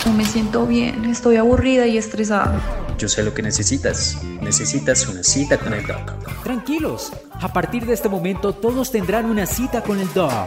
No me siento bien, estoy aburrida y estresada. Yo sé lo que necesitas. Necesitas una cita con el doc. Tranquilos, a partir de este momento todos tendrán una cita con el doc.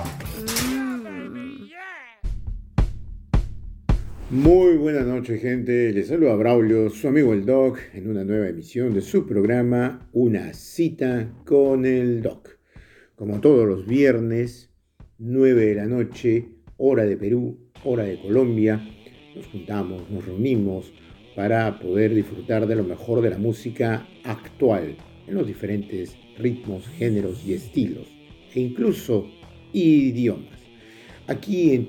Muy buenas noches, gente. Les saluda Braulio, su amigo el Doc, en una nueva emisión de su programa Una cita con el Doc. Como todos los viernes, 9 de la noche, hora de Perú, hora de Colombia, nos juntamos, nos reunimos para poder disfrutar de lo mejor de la música actual en los diferentes ritmos, géneros y estilos, e incluso idiomas. Aquí en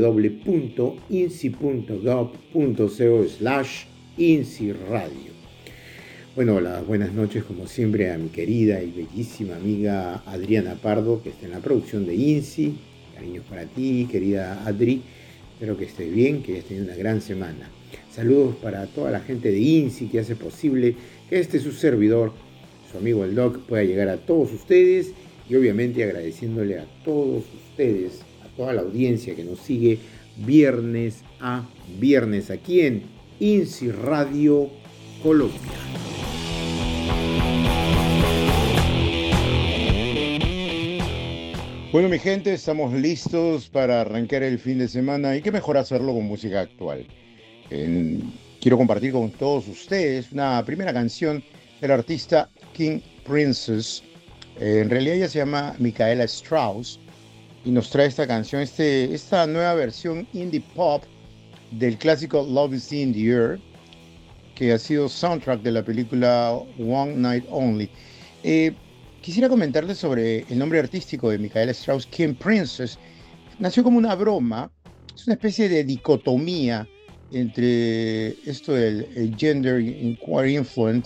www.inci.gov.co/INCIRadio. Bueno, las buenas noches como siempre a mi querida y bellísima amiga Adriana Pardo, que está en la producción de INCI. Cariños para ti, querida Adri. Espero que estés bien, que hayas tenido una gran semana. Saludos para toda la gente de INCI que hace posible que su servidor, su amigo el Doc, pueda llegar a todos ustedes, y obviamente agradeciéndole a todos ustedes, toda la audiencia que nos sigue viernes a viernes aquí en INCI Radio Colombia. Bueno, mi gente, estamos listos para arrancar el fin de semana, y qué mejor hacerlo con música actual. Quiero compartir con todos ustedes una primera canción del artista King Princess. En realidad ella se llama Micaela Strauss, y nos trae esta canción, esta nueva versión indie pop del clásico Love is in the Air, que ha sido soundtrack de la película One Night Only. Quisiera comentarles sobre el nombre artístico de Micaela Strauss, King Princess. Nació como una broma, es una especie de dicotomía entre esto del el gender inquiry influent,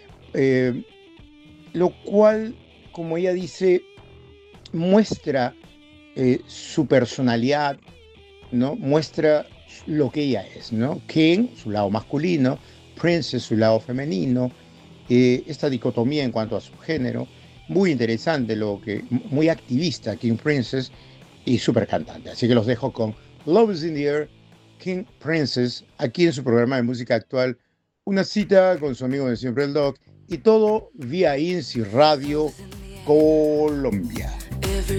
lo cual, como ella dice, muestra su personalidad, ¿no? Muestra lo que ella es, ¿no? King, su lado masculino, Princess, su lado femenino, esta dicotomía en cuanto a su género, muy interesante, muy activista King Princess, y súper cantante. Así que los dejo con Love is in the Air, King Princess, aquí en su programa de música actual, una cita con su amigo de siempre el Doc, y todo vía INCI Radio Colombia.